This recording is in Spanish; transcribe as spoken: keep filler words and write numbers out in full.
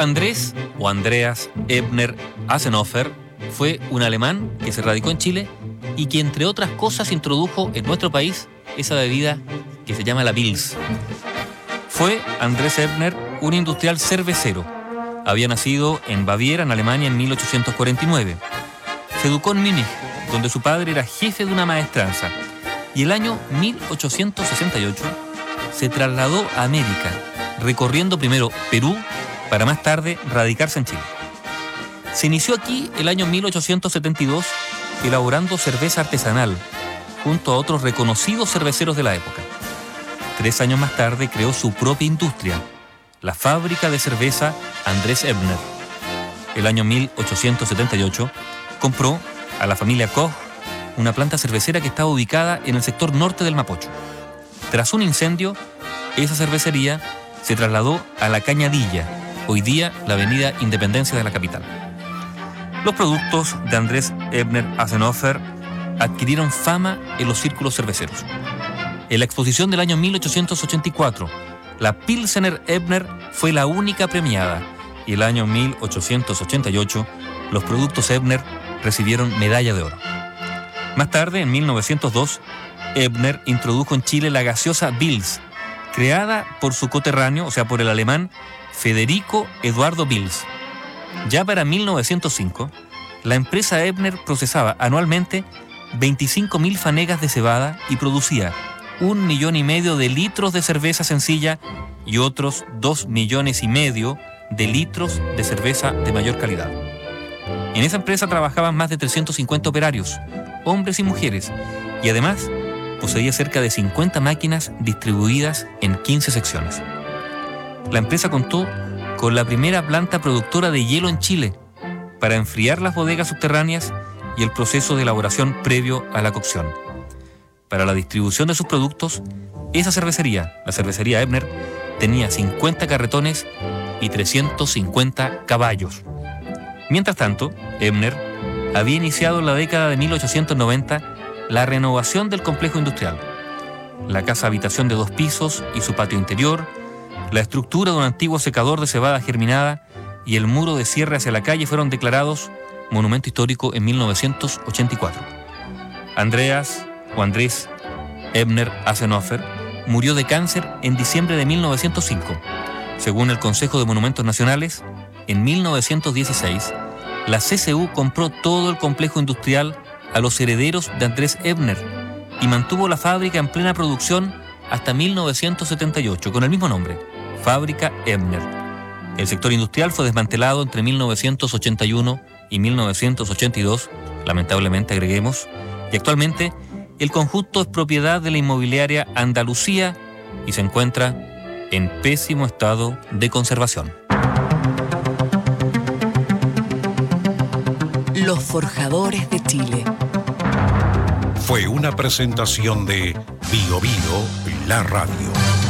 Andrés o Andreas Ebner Hasenhofer fue un alemán que se radicó en Chile y que, entre otras cosas, introdujo en nuestro país esa bebida que se llama la Pils. Fue Andrés Ebner un industrial cervecero. Había nacido en Baviera, en Alemania, en mil ochocientos cuarenta y nueve. Se educó en Múnich, donde su padre era jefe de una maestranza. Y el año mil ochocientos sesenta y ocho se trasladó a América, recorriendo primero Perú para más tarde radicarse en Chile. Se inició aquí el año mil ochocientos setenta y dos elaborando cerveza artesanal, junto a otros reconocidos cerveceros de la época. Tres años más tarde creó su propia industria, la fábrica de cerveza Andrés Ebner. El año mil ochocientos setenta y ocho compró a la familia Koch una planta cervecera que estaba ubicada en el sector norte del Mapocho. Tras un incendio, esa cervecería se trasladó a La Cañadilla, hoy día la avenida Independencia de la capital. Los productos de Andrés Ebner Hasenhofer adquirieron fama en los círculos cerveceros. En la exposición del año mil ochocientos ochenta y cuatro, la Pilsener Ebner fue la única premiada, y el año mil ochocientos ochenta y ocho los productos Ebner recibieron medalla de oro. Más tarde, en mil novecientos dos, Ebner introdujo en Chile la gaseosa Pils, creada por su coterráneo, o sea, por el alemán Federico Eduardo Pils. Ya para mil novecientos cinco, la empresa Ebner procesaba anualmente veinticinco mil fanegas de cebada y producía un millón y medio de litros de cerveza sencilla y otros dos millones y medio de litros de cerveza de mayor calidad. En esa empresa trabajaban más de trescientos cincuenta operarios, hombres y mujeres, y además poseía cerca de cincuenta máquinas distribuidas en quince secciones. La empresa contó con la primera planta productora de hielo en Chile para enfriar las bodegas subterráneas y el proceso de elaboración previo a la cocción. Para la distribución de sus productos, esa cervecería, la cervecería Ebner, tenía cincuenta carretones y trescientos cincuenta caballos. Mientras tanto, Ebner había iniciado en la década de mil ochocientos noventa la renovación del complejo industrial. La casa habitación de dos pisos y su patio interior, la estructura de un antiguo secador de cebada germinada y el muro de cierre hacia la calle fueron declarados monumento histórico en mil novecientos ochenta y cuatro. Andreas o Andrés Ebner Hasenhofer murió de cáncer en diciembre de mil novecientos cinco. Según el Consejo de Monumentos Nacionales, en mil novecientos dieciséis, la C C U compró todo el complejo industrial a los herederos de Andrés Ebner y mantuvo la fábrica en plena producción hasta mil novecientos setenta y ocho, con el mismo nombre, Fábrica Ebner. El sector industrial fue desmantelado entre mil novecientos ochenta y uno y mil novecientos ochenta y dos, lamentablemente agreguemos, y actualmente el conjunto es propiedad de la inmobiliaria Andalucía y se encuentra en pésimo estado de conservación. Los Forjadores de Chile. Fue una presentación de Bio Bio, la radio.